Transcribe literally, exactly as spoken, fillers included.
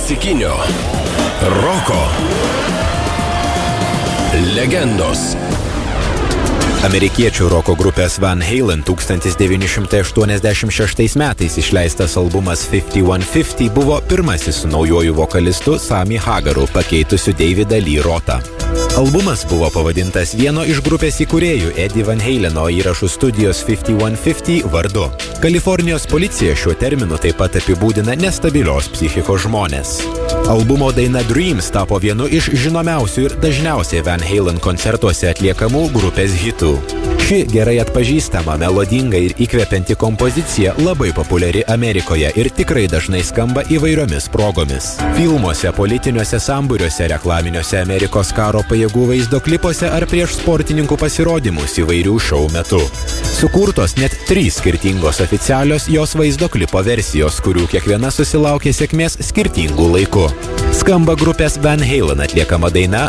klasikinio roko legendos. Amerikiečių roko grupės Van Halen tūkstantis devyni šimtai aštuoniasdešimt šeštais metais išleistas albumas fifty-one fifty buvo pirmasis su naujoju vokalistu Sammy Hagaru pakeitusiu Davidą Lee Rothą. Albumas buvo pavadintas vieno iš grupės įkūrėjų Eddie Van Haleno įrašų studijos fifty-one fifty vardu. Kalifornijos policija šiuo terminu taip pat apibūdina nestabilios psichikos žmonės. Albumo daina Dreams tapo vienu iš žinomiausių ir dažniausiai Van Halen koncertuose atliekamų grupės hitų. Ši gerai atpažįstama, melodinga ir įkvepianti kompozicija labai populiari Amerikoje ir tikrai dažnai skamba įvairiomis progomis. Filmuose, politiniuose sambūriuose, reklaminiuose Amerikos karo pajėgų vaizdo klipuose ar prieš sportininkų pasirodymus įvairių šou metu. Sukurtos net trys skirtingos oficialios jos vaizdo klipo versijos, kurių kiekviena susilaukė sėkmės skirtingų laikų. Skamba grupės Van Halen atliekama daina